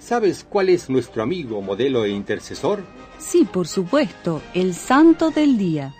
¿Sabes cuál es nuestro amigo, modelo e intercesor? Sí, por supuesto, el santo del día.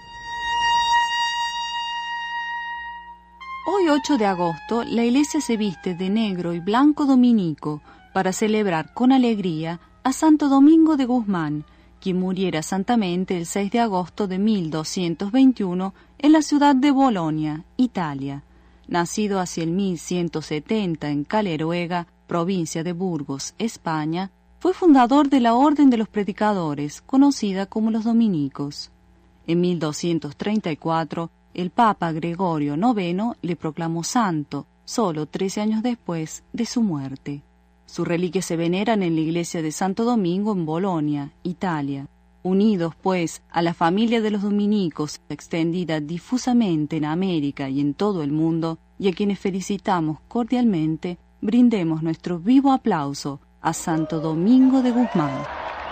Hoy 8 de agosto, la iglesia se viste de negro y blanco dominico para celebrar con alegría a Santo Domingo de Guzmán, quien muriera santamente el 6 de agosto de 1221 en la ciudad de Bolonia, Italia. Nacido hacia el 1170 en Caleruega, provincia de Burgos, España, fue fundador de la Orden de los Predicadores, conocida como los dominicos. En 1234, el Papa Gregorio IX le proclamó santo, solo 13 años después de su muerte. Sus reliquias se veneran en la iglesia de Santo Domingo en Bolonia, Italia. Unidos, pues, a la familia de los dominicos, extendida difusamente en América y en todo el mundo, y a quienes felicitamos cordialmente, brindemos nuestro vivo aplauso a Santo Domingo de Guzmán.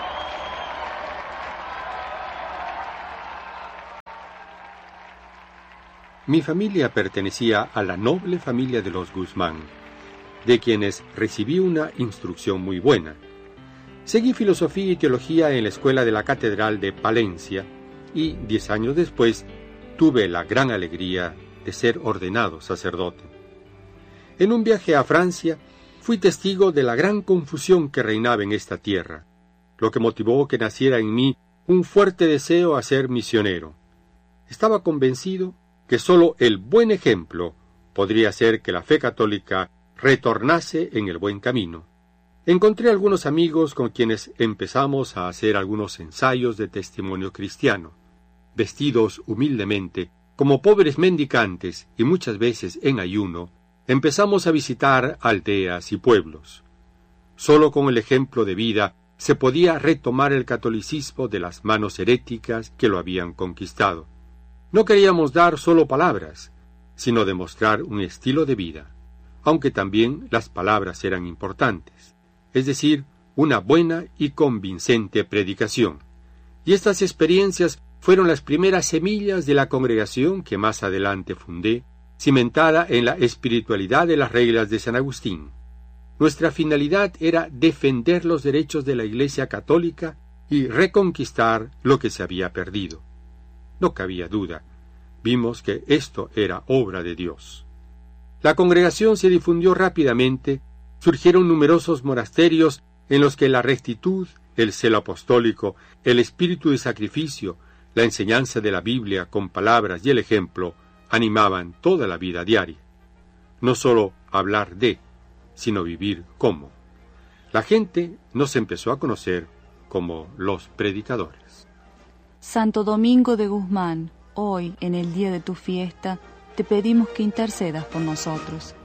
Mi familia pertenecía a la noble familia de los Guzmán, de quienes recibí una instrucción muy buena. Seguí filosofía y teología en la escuela de la Catedral de Palencia y 10 años después tuve la gran alegría de ser ordenado sacerdote. En un viaje a Francia fui testigo de la gran confusión que reinaba en esta tierra, lo que motivó que naciera en mí un fuerte deseo a ser misionero. Estaba convencido que sólo el buen ejemplo podría hacer que la fe católica retornase en el buen camino. Encontré algunos amigos con quienes empezamos a hacer algunos ensayos de testimonio cristiano. Vestidos humildemente, como pobres mendicantes y muchas veces en ayuno, empezamos a visitar aldeas y pueblos. Solo con el ejemplo de vida se podía retomar el catolicismo de las manos heréticas que lo habían conquistado. No queríamos dar solo palabras, sino demostrar un estilo de vida, aunque también las palabras eran importantes, es decir, una buena y convincente predicación. Y estas experiencias fueron las primeras semillas de la congregación que más adelante fundé, cimentada en la espiritualidad de las reglas de San Agustín. Nuestra finalidad era defender los derechos de la Iglesia católica y reconquistar lo que se había perdido. No cabía duda, vimos que esto era obra de Dios. La congregación se difundió rápidamente, surgieron numerosos monasterios en los que la rectitud, el celo apostólico, el espíritu de sacrificio, la enseñanza de la Biblia con palabras y el ejemplo animaban toda la vida diaria. No solo hablar de, sino vivir como. La gente nos empezó a conocer como los predicadores. Santo Domingo de Guzmán, hoy, en el día de tu fiesta, te pedimos que intercedas por nosotros.